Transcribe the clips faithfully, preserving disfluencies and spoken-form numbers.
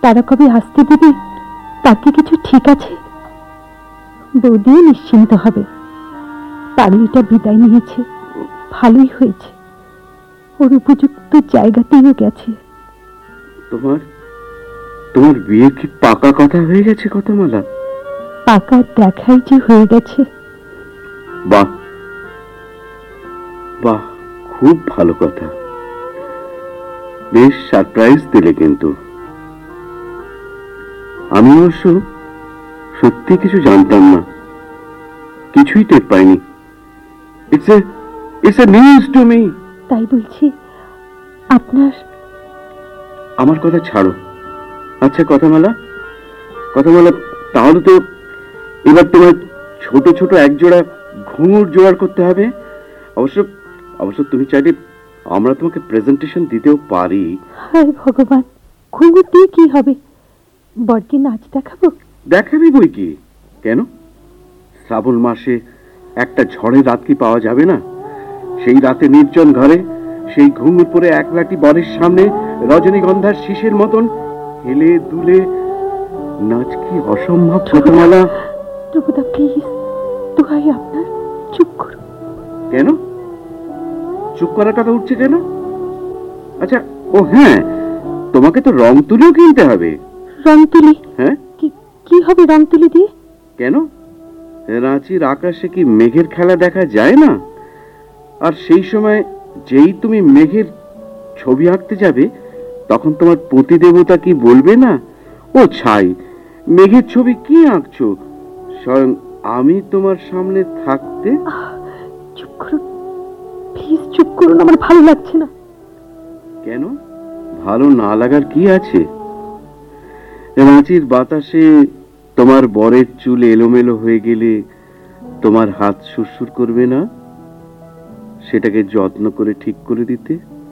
তারা কবে আসতে দেবে তার কি কিছু ঠিক আছে? বৌদিও নিশ্চিন্ত হবে, পাগলিটা বিদায় নিয়েছে, ভালোই হয়েছে, ওর উপযুক্ত জায়গাতেও গেছে। তোমার তোমার বিয়ে কি পাকা কথা হয়ে গেছে কথামালা? পাকা দেখাই যে হয়ে গেছে। বাহ বাহ, খুব ভালো কথা। বেশ সারপ্রাইজ দিলে কিন্তু। আমি অবশ্য সত্যি কিছু জানতাম না, কিছুই টের পাইনি। It's a it's a news to me. তাই বলছি আপনার। আমার কথা ছাড়ো। আচ্ছা কথামালা, কথামালা তাহলে তো এবার তোমার ছোট ছোট একজোড়া ঘুঙুর জোগাড় করতে হবে। অবশ্য অবশ্য তুমি চাইলে আমরা তোমাকে প্রেজেন্টেশন দিতেও পারি। হায় ভগবান, ঘুঙুর দিয়ে কি হবে? বরকে নাচ দেখাবো? দেখাবি বই কি, কেন? শ্রাবণ মাসে একটা ঝড়ের রাত কি পাওয়া যাবে না? সেই রাতে নির্জন ঘরে সেই ঘুঙুর পরে একলাটি বরের সামনে রজনীগন্ধার শীষের মতন হেলে দুলে নাচ কি অসম্ভব কথামালা? ধ্রুবদা প্লিজ, দোহাই আপনার, চুপ করুন। কেন চুপ করার কথা উঠছে কেন? আচ্ছা, ও হ্যাঁ, তোমাকে তো রং তুলিও কিনতে হবে। রং তুলি? হ্যাঁ, কি হবে রং তুলি দিয়ে? কেন, রাঁচির আকাশে কি মেঘের খেলা দেখা যায় না? আর সেই সময় যেই তুমি মেঘের ছবি আঁকতে যাবে, তখন তোমার পতি দেবতা কি বলবে না, ও ছাই, মেঘের ছবি কি আঁকছো? স্বয়ং আমি তোমার সামনে থাকতে। চুপ করুন প্লিজ, চুপ করুন, আমার ভালো লাগছে না। কেন ভালো না লাগার কি আছে? রাঁচির বাতাসে তোমার বরের চুল এলোমেলো হয়ে গেলে তোমার হাত সুরসুর করবে না সেটাকে যত্ন করে ঠিক করে দিতে?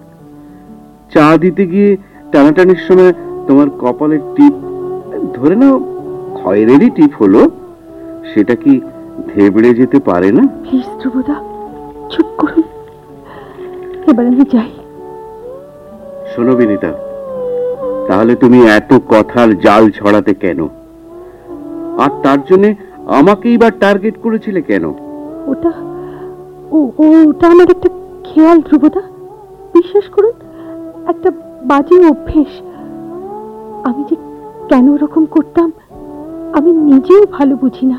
চা দিতে গিয়ে টানাটানির সময় তোমার কপালের টিপ, ধরে নাও খয়েরেরই টিপ হলো, সেটা কি ধেবড়ে যেতে পারে না? প্লিজ ধ্রুবদা, চুপ করুন, এবার আমি যাই। শোনো বিনিতা, তাহলে তুমি এত কথার জাল ছড়াতে কেন? আর তার জন্য আমাকেই বা টার্গেট করেছিলে কেন? ওটা ও ওটা আমার একটা খেয়াল ধ্রুবদা, বিশ্বাস করুন, একটা বাজে অভ্যেস। আমি যে কেন ওরকম করতাম আমি নিজেও ভালো বুঝি না।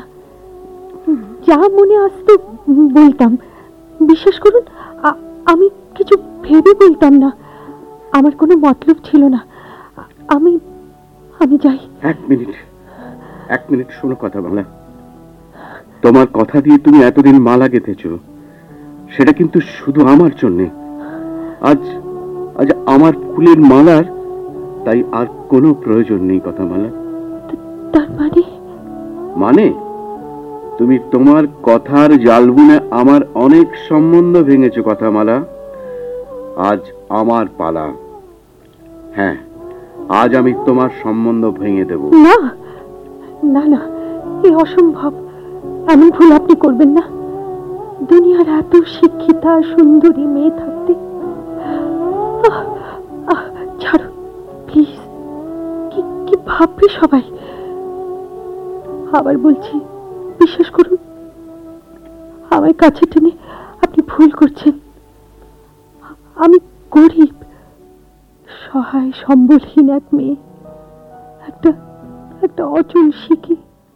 যা মনে আসতো বলতাম, বিশ্বাস করুন, আমি কিছু ভেবে বলতাম না, আমার কোনো মতলব ছিল না। আমি আমি যাই। এক মিনিট এক মিনিট শোনো কথা বাংলা। তোমার কথা দিয়ে তুমি এতদিন মালা গেঁথেছ, সেটা কিন্তু শুধু আমার জন্যে। আজ আজ আমার ফুলের মালার তাই আর কোনো প্রয়োজন নেই কথামালা। তার মানে? মানে তুমি তোমার কথার জাল বুনে আমার অনেক সম্বন্ধ ভেঙেছো কথামালা। আজ আমার পালা। হ্যাঁ, আজ আমি তোমার সম্বন্ধ ভেঙে দেব। না না না, এই অসম্ভব, এমন ভুল আপনি করবেন না। দুনিয়ার এত শিক্ষিতা সুন্দরী মেয়ে থাকতে। ছাড়ুন প্লিজ, কি কি ভাববে সবাই? আবার বলছি, বিশ্বাস করুন, আমার কাছে টেনে আপনি ভুল করছেন। আমি গরিব, সহায় সম্বলহীন এক মেয়ে, একটা একটা অচল শিখি।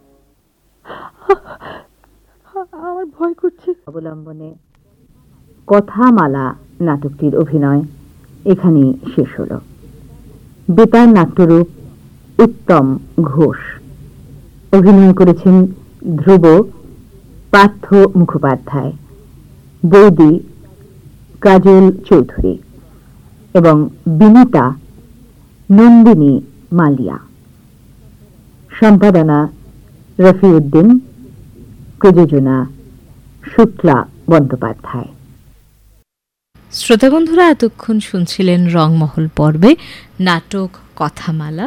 আমার ভয় করছে। অবলম্বনে কথামালা নাটকটির অভিনয় এখানেই শেষ হলো। বেতার নাট্যরূপ উত্তম ঘোষ, অভিনয় করেছেন ধ্রুব পার্থ মুখোপাধ্যায়, বৌদি কাজল চৌধুরী এবং বিনিতা নন্দিনী মালিয়া। সম্পাদনা রফিউদ্দিন, প্রযোজনা শুক্লা বন্দ্যোপাধ্যায়। শ্রোতা বন্ধুরা, এতক্ষণ শুনছিলেন রংমহল পর্বে নাটক কথামালা।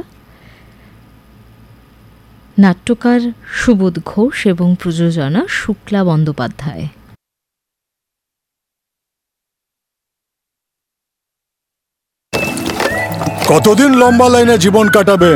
নাট্যকার সুবোধ ঘোষ এবং প্রযোজনা শুক্লা বন্দ্যোপাধ্যায়। কতদিন লম্বা লাইনে জীবন কাটাবে?